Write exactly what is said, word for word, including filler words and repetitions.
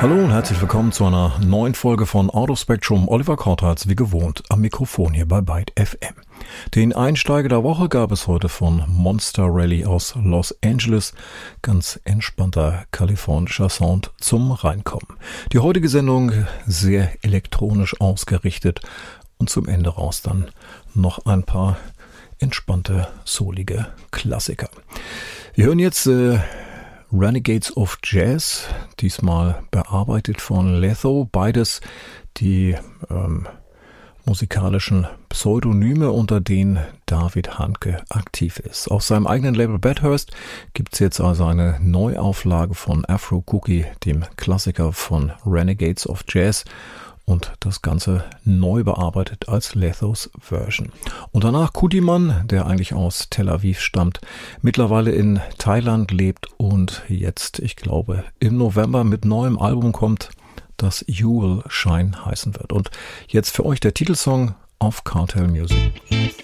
Hallo und herzlich willkommen zu einer neuen Folge von Auto Spectrum. Oliver Kortharz, wie gewohnt, am Mikrofon hier bei Byte F M. Den Einsteiger der Woche gab es heute von Monster Rally aus Los Angeles. Ganz entspannter kalifornischer Sound zum Reinkommen. Die heutige Sendung sehr elektronisch ausgerichtet und zum Ende raus dann noch ein paar entspannte, soulige Klassiker. Wir hören jetzt äh, Renegades of Jazz, diesmal bearbeitet von Letho, beides die ähm, musikalischen Pseudonyme, unter denen David Handke aktiv ist. Auf seinem eigenen Label Bathurst gibt es jetzt also eine Neuauflage von Afro Cookie, dem Klassiker von Renegades of Jazz, und das Ganze neu bearbeitet als Lethos Version. Und danach Kudiman, der eigentlich aus Tel Aviv stammt, mittlerweile in Thailand lebt und jetzt, ich glaube, im November mit neuem Album kommt, das You Will Shine heißen wird. Und jetzt für euch der Titelsong auf Cartel Music.